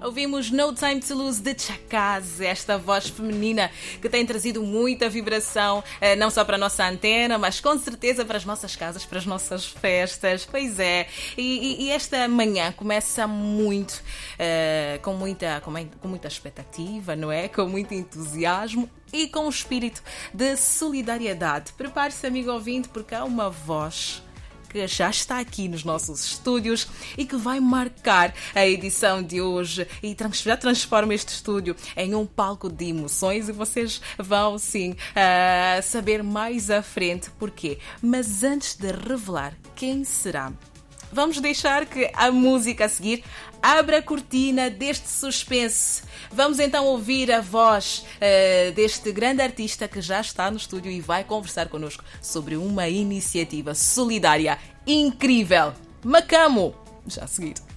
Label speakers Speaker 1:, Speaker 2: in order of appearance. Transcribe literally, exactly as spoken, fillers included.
Speaker 1: Ouvimos No Time to Lose de Chakaz, esta voz feminina que tem trazido muita vibração, não só para a nossa antena, mas com certeza para as nossas casas, para as nossas festas. Pois é, e, e esta manhã começa muito, uh, com, muita, com, com muita expectativa, não é? Com muito entusiasmo e com um espírito de solidariedade. Prepare-se, amigo ouvinte, porque há uma voz que já está aqui nos nossos estúdios e que vai marcar a edição de hoje e já transforma este estúdio em um palco de emoções, e vocês vão sim uh, saber mais à frente porquê. Mas antes de revelar quem será, vamos deixar que a música a seguir abra a cortina deste suspense. Vamos então ouvir a voz uh, deste grande artista que já está no estúdio e vai conversar connosco sobre uma iniciativa solidária incrível. Macamo, já a seguir.